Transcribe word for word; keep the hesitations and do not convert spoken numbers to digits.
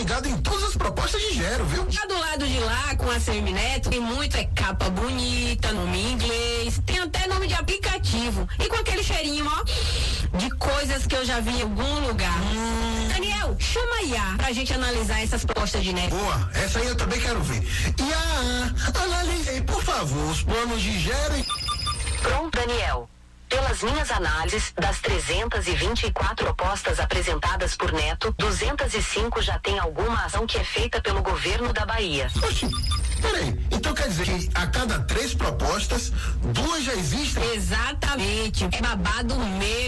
ligado em todas as propostas de Gero, viu? Já do lado de lá, com a Semineto, tem muito é capa bonita, nome em inglês, tem até nome de aplicativo. E com aquele cheirinho, ó, de coisas que eu já vi em algum lugar. Hum. Daniel, chama a I A pra gente analisar essas propostas de net. Boa, essa aí eu também quero ver. I A, analisei, por favor, os planos de Gero e... Pronto, Daniel. Pelas minhas análises, das trezentas e vinte e quatro propostas apresentadas por Neto, duzentas e cinco já tem alguma ação que é feita pelo governo da Bahia. Oxi, peraí, então quer dizer que a cada três propostas, duas já existem? Exatamente, é babado mesmo.